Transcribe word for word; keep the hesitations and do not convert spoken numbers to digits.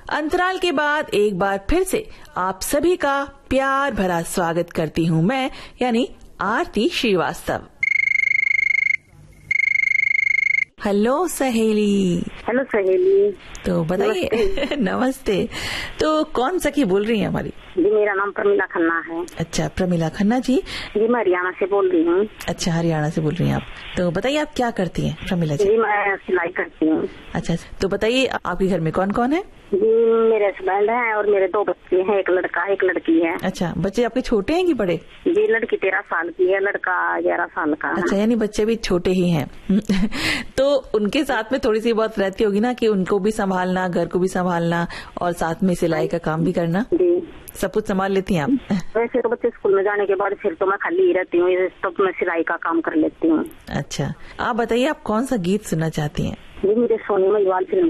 अंतराल के बाद एक बार फिर से आप सभी का प्यार भरा स्वागत करती हूँ मैं, यानी आरती श्रीवास्तव। हेलो सहेली। हेलो सहेली। तो बताइए। नमस्ते।, नमस्ते। तो कौन सखी बोल रही है हमारी? जी मेरा नाम प्रमिला खन्ना है। अच्छा प्रमिला खन्ना जी। जी मैं हरियाणा से बोल रही हूँ। अच्छा हरियाणा से बोल रही हैं आप। तो बताइए आप क्या करती हैं प्रमिला जी? जी मैं सिलाई करती हूँ। अच्छा तो बताइए आपके घर में कौन कौन है? जी मेरे हस्बैंड हैं और मेरे दो बच्चे हैं, एक लड़का एक लड़की है। अच्छा बच्चे आपके छोटे हैं कि बड़े? जी लड़की तेरह साल की है, लड़का ग्यारह साल का है। अच्छा यानी बच्चे भी छोटे ही हैं। तो उनके साथ में थोड़ी सी बहुत रहती होगी ना कि उनको भी संभालना, घर को भी संभालना और साथ में सिलाई का काम भी करना। जी सब कुछ संभाल लेती हैं आप? वैसे तो बच्चे स्कूल में जाने के बाद फिर तो मैं खाली ही रहती हूँ, तो मैं सिलाई का काम कर लेती हूँ। अच्छा आप बताइए आप कौन सा गीत सुनना चाहती हैं? जी मुझे सोनी महिवाल फिल्म